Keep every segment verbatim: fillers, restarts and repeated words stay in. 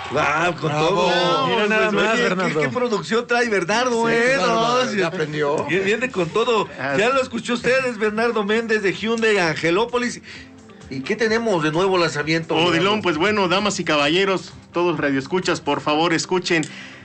Ah, con Bravo. todo. Mira nada Pues, más, oye, Bernardo. ¿qué, qué producción trae Bernardo, Sí, eh? Bernardo, No, ya sí, aprendió. Viene, viene con todo. Ya lo escuchó ustedes, Bernardo Méndez de Hyundai Angelópolis. ¿Y qué tenemos de nuevo lanzamiento? Odilon, pues bueno, damas y caballeros, todos radioescuchas, por favor escuchen.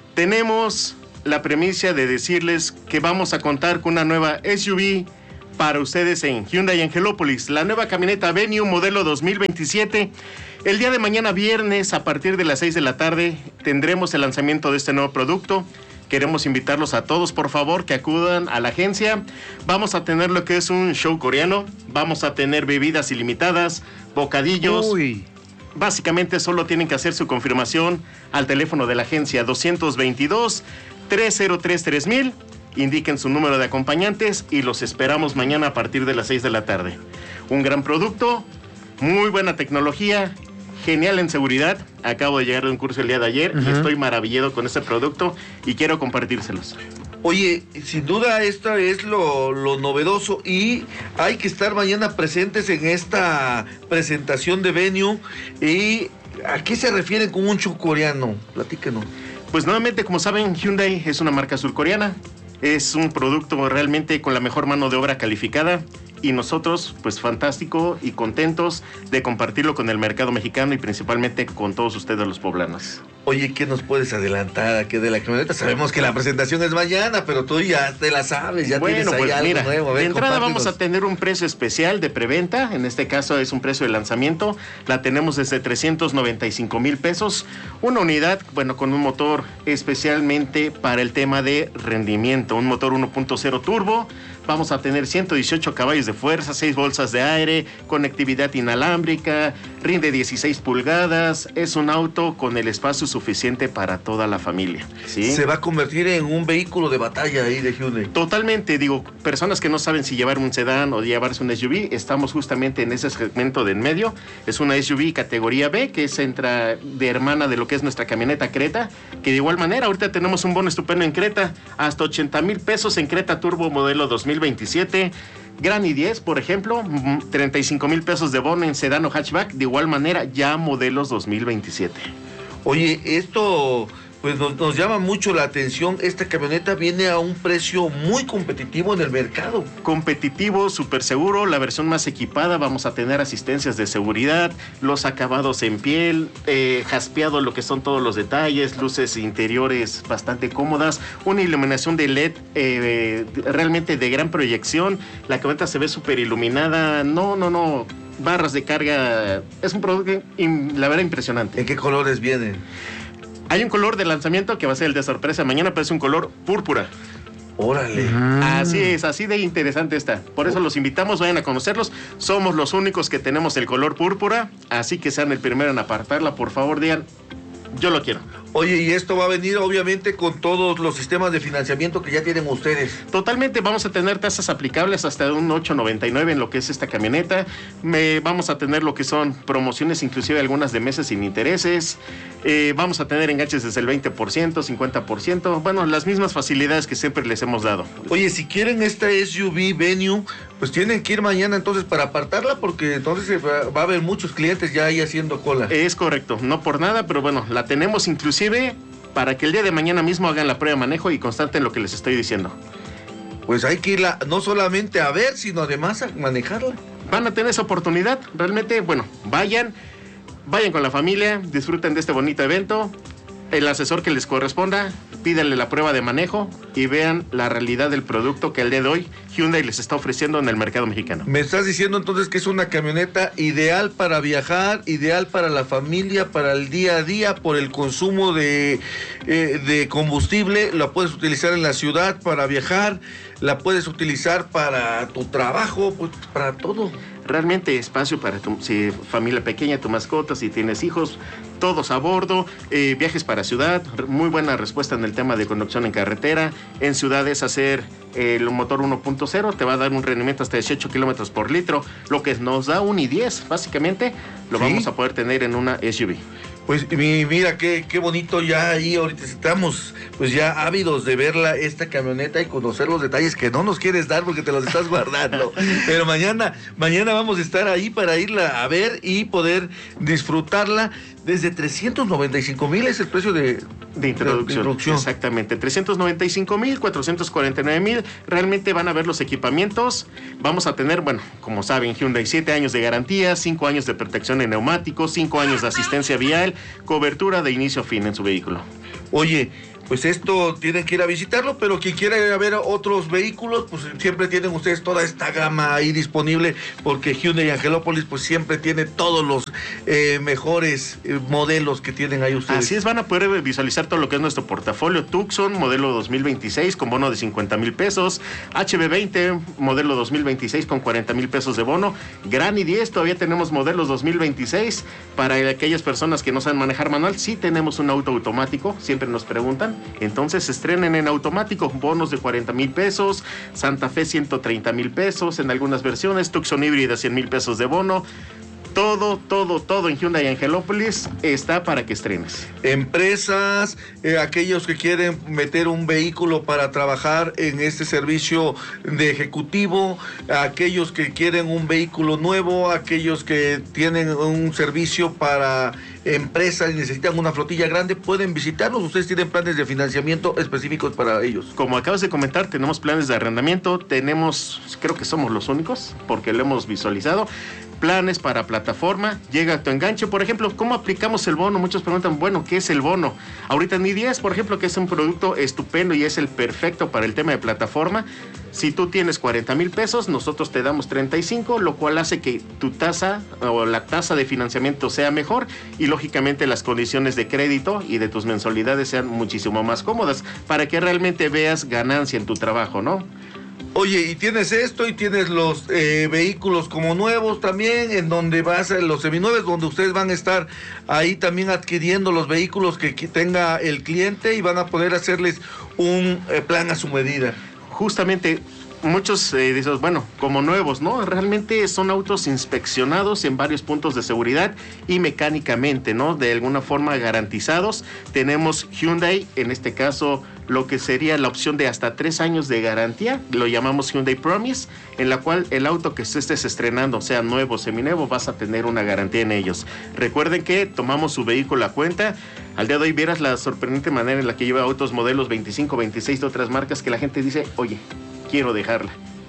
Tenemos la premisa de decirles que vamos a contar con una nueva S U V para ustedes en Hyundai Angelópolis, la nueva camioneta Venue modelo dos mil veintisiete. El día de mañana viernes, a partir de las seis de la tarde, tendremos el lanzamiento de este nuevo producto. Queremos invitarlos a todos, por favor, que acudan a la agencia. Vamos a tener lo que es un show coreano. Vamos a tener bebidas ilimitadas, bocadillos. Uy. Básicamente solo tienen que hacer su confirmación al teléfono de la agencia dos veintidós, tres cero tres, tres mil. Indiquen su número de acompañantes y los esperamos mañana a partir de las seis de la tarde. Un gran producto, muy buena tecnología, genial en seguridad. Acabo de llegar de un curso el día de ayer uh-huh. y estoy maravillado con este producto y quiero compartírselos. Oye, sin duda esto es lo, lo novedoso y hay que estar mañana presentes en esta presentación de Venue. ¿Y a qué se refieren con un show coreano? Platíquenos. Pues nuevamente, como saben, Hyundai es una marca surcoreana. Es un producto realmente con la mejor mano de obra calificada. Y nosotros, pues fantástico y contentos de compartirlo con el mercado mexicano y principalmente con todos ustedes los poblanos. Oye, ¿qué nos puedes adelantar aquí de la camioneta? Sabemos que la presentación es mañana, pero tú ya te la sabes, ya bueno, tienes ahí pues, algo mira, nuevo. A ver, de entrada compártenos. vamos a tener un precio especial de preventa, en este caso es un precio de lanzamiento, la tenemos desde trescientos noventa y cinco mil pesos, una unidad, bueno, con un motor especialmente para el tema de rendimiento, un motor uno punto cero turbo. Vamos a tener ciento dieciocho caballos de fuerza, seis bolsas de aire, conectividad inalámbrica, rinde dieciséis pulgadas. Es un auto con el espacio suficiente para toda la familia, ¿sí? Se va a convertir en un vehículo de batalla ahí de Hyundai. Totalmente, digo, personas que no saben si llevar un sedán o llevarse un S U V, estamos justamente en ese segmento de en medio. Es una S U V categoría B, que es entra de hermana de lo que es nuestra camioneta Creta, que de igual manera, ahorita tenemos un bono estupendo en Creta, hasta ochenta mil pesos en Creta Turbo modelo dos mil veintisiete, Gran i diez, por ejemplo, treinta y cinco mil pesos de bono en sedán o hatchback, de igual manera ya modelos dos mil veintisiete. Oye, esto pues nos, nos llama mucho la atención. Esta camioneta viene a un precio muy competitivo en el mercado. Competitivo, súper seguro, la versión más equipada. Vamos a tener asistencias de seguridad, los acabados en piel, eh, jaspeado lo que son todos los detalles, luces interiores bastante cómodas, una iluminación de L E D eh, realmente de gran proyección. La camioneta se ve súper iluminada. No, no, no. Barras de carga. Es un producto, la verdad, impresionante. ¿En qué colores vienen? Hay un color de lanzamiento que va a ser el de sorpresa mañana, pero es un color púrpura. Órale. Mm. Así es, así de interesante está. Por eso los invitamos, vayan a conocerlos. Somos los únicos que tenemos el color púrpura, así que sean el primero en apartarla. Por favor, digan, yo lo quiero. Oye, y esto va a venir obviamente con todos los sistemas de financiamiento que ya tienen ustedes. Totalmente, vamos a tener tasas aplicables hasta un ocho noventa y nueve en lo que es esta camioneta. Me, vamos a tener lo que son promociones, inclusive algunas de meses sin intereses. Eh, vamos a tener enganches desde el veinte por ciento, cincuenta por ciento. Bueno, las mismas facilidades que siempre les hemos dado. Oye, si quieren esta S U V Venue, pues tienen que ir mañana entonces para apartarla, porque entonces va, va a haber muchos clientes ya ahí haciendo cola. Es correcto, no por nada, pero bueno, la tenemos inclusive para que el día de mañana mismo hagan la prueba de manejo y constaten lo que les estoy diciendo. Pues hay que irla no solamente a ver, sino además a manejarla. Van a tener esa oportunidad, realmente, bueno, vayan, vayan con la familia, disfruten de este bonito evento. El asesor que les corresponda, pídanle la prueba de manejo y vean la realidad del producto que el día de hoy Hyundai les está ofreciendo en el mercado mexicano. Me estás diciendo entonces que es una camioneta ideal para viajar, ideal para la familia, para el día a día, por el consumo de, eh, de combustible. La puedes utilizar en la ciudad para viajar, la puedes utilizar para tu trabajo, pues para todo. Realmente espacio para tu si, familia pequeña, tu mascota, si tienes hijos, todos a bordo, eh, viajes para ciudad, muy buena respuesta en el tema de conducción en carretera. En ciudades hacer eh, el motor uno punto cero te va a dar un rendimiento hasta dieciocho kilómetros por litro, lo que nos da un i diez, básicamente, lo ¿sí? vamos a poder tener en una S U V. Pues mira, qué, qué bonito ya ahí, ahorita estamos pues ya ávidos de verla, esta camioneta y conocer los detalles que no nos quieres dar porque te los estás guardando. Pero mañana, mañana vamos a estar ahí para irla a ver y poder disfrutarla desde trescientos noventa y cinco mil es el precio de, de, introducción. de introducción. Exactamente, trescientos noventa y cinco mil, cuatrocientos cuarenta y nueve mil. Realmente van a ver los equipamientos. Vamos a tener, bueno, como saben, Hyundai, siete años de garantía, cinco años de protección en neumáticos, cinco años de asistencia vial, cobertura de inicio a fin en su vehículo. Oye, pues esto tienen que ir a visitarlo, pero quien quiera ir a ver otros vehículos, pues siempre tienen ustedes toda esta gama ahí disponible, porque Hyundai Angelópolis pues siempre tiene todos los eh, mejores eh, modelos que tienen ahí ustedes. Así es, van a poder visualizar todo lo que es nuestro portafolio. Tucson, modelo dos mil veintiséis con bono de cincuenta mil pesos, H B veinte, modelo dos mil veintiséis con cuarenta mil pesos de bono, Gran i diez, todavía tenemos modelos dos mil veintiséis, para aquellas personas que no saben manejar manual, sí tenemos un auto automático, siempre nos preguntan. Entonces estrenen en automático, bonos de cuarenta mil pesos, Santa Fe ciento treinta mil pesos en algunas versiones, Tucson híbrida cien mil pesos de bono. Todo, todo, todo en Hyundai Angelópolis está para que estrenes. Empresas, eh, aquellos que quieren meter un vehículo para trabajar en este servicio de ejecutivo, aquellos que quieren un vehículo nuevo, aquellos que tienen un servicio para empresas y necesitan una flotilla grande, pueden visitarnos. Ustedes tienen planes de financiamiento específicos para ellos. Como acabas de comentar, tenemos planes de arrendamiento, tenemos, creo que somos los únicos, porque lo hemos visualizado. Planes para plataforma, llega a tu enganche. Por ejemplo, ¿cómo aplicamos el bono? Muchos preguntan, bueno, ¿qué es el bono? Ahorita en i diez, por ejemplo, que es un producto estupendo y es el perfecto para el tema de plataforma. Si tú tienes cuarenta mil pesos, nosotros te damos treinta y cinco, lo cual hace que tu tasa o la tasa de financiamiento sea mejor y lógicamente las condiciones de crédito y de tus mensualidades sean muchísimo más cómodas para que realmente veas ganancia en tu trabajo, ¿no? Oye, y tienes esto y tienes los eh, vehículos como nuevos también, en donde vas a los seminuevos, donde ustedes van a estar ahí también adquiriendo los vehículos que, que tenga el cliente y van a poder hacerles un eh, plan a su medida. Justamente, muchos eh, dicen, bueno, como nuevos, ¿no? Realmente son autos inspeccionados en varios puntos de seguridad y mecánicamente, ¿no? De alguna forma garantizados. Tenemos Hyundai, en este caso, lo que sería la opción de hasta tres años de garantía, lo llamamos Hyundai Promise, en la cual el auto que tú estés estrenando, sea nuevo o seminuevo, vas a tener una garantía en ellos. Recuerden que tomamos su vehículo a cuenta. Al día de hoy vieras la sorprendente manera en la que lleva autos modelos veinticinco, veintiséis de otras marcas que la gente dice, oye, quiero dejarla.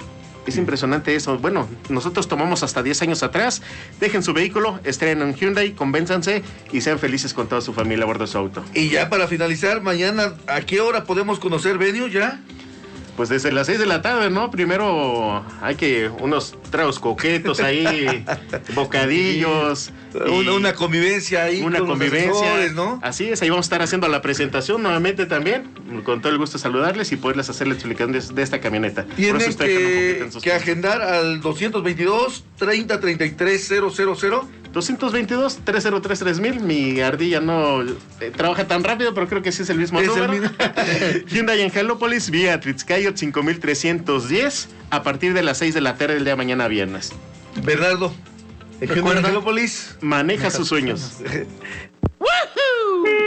Es impresionante eso. Bueno, nosotros tomamos hasta diez años atrás. Dejen su vehículo, estrenen un Hyundai, convénzanse y sean felices con toda su familia a bordo de su auto. Y ya para finalizar, mañana, ¿a qué hora podemos conocer Venue ya? Pues desde las seis de la tarde, ¿no? Primero hay que unos tragos coquetos ahí, bocadillos. Una, una convivencia ahí. Una convivencia, ¿no? Así es, ahí vamos a estar haciendo la presentación nuevamente también. Con todo el gusto de saludarles y poderles hacer la explicación de, de esta camioneta. Tienen que, que agendar al doscientos veintidós, treinta, treinta y tres, cero cero cero. doscientos veintidós, tres cero tres, tres mil. Mi ardilla no eh, trabaja tan rápido, pero creo que sí es el mismo es número. El mismo. Hyundai Angelópolis, vía Tritzcayot cinco mil trescientos diez, a partir de las seis de la tarde del día de mañana viernes. Bernardo, Hyundai Angelópolis maneja sus sueños.